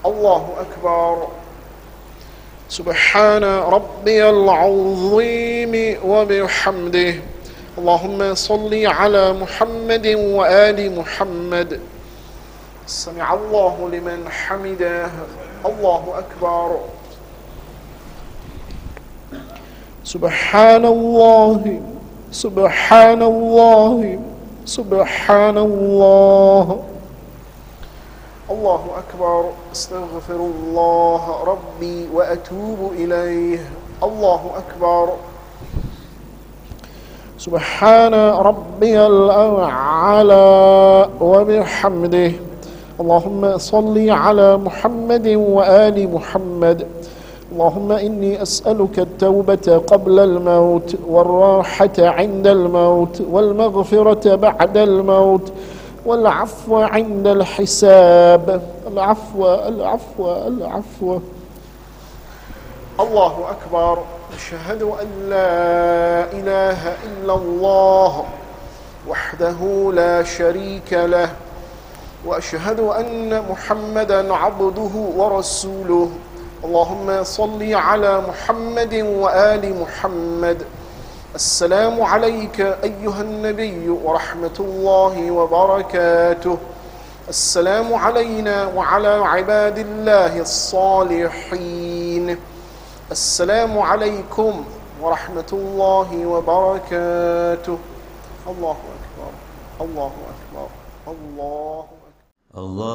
الله أكبر. سبحان ربي العظيم وبحمده. اللهم صل على محمد وآل محمد. سمع الله لمن حمده. الله أكبر. سبحان الله سبحان الله سبحان الله. الله أكبر. استغفر الله ربي وأتوب إليه. الله أكبر. سبحان ربي الأعلى وبحمده. اللهم صل على محمد وآل محمد. اللهم إني أسألك التوبة قبل الموت والراحة عند الموت والمغفرة بعد الموت والعفو عند الحساب. العفو العفو العفو. الله أكبر. أشهد أن لا إله إلا الله وحده لا شريك له، وأشهد أن محمدا عبده ورسوله. اللهم صل على محمد وآل محمد. السلام عليك أيها النبي ورحمة الله وبركاته. السلام علينا وعلى عباد الله الصالحين. السلام عليكم ورحمة الله وبركاته. الله أكبر الله أكبر الله أكبر.